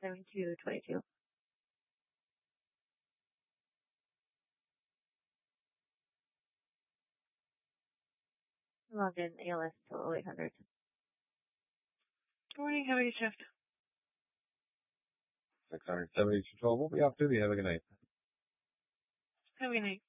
7222. Logged in ALS till 0800. Good morning. Have a good shift. 67212. We'll be off duty. Have a good night. Have a good night.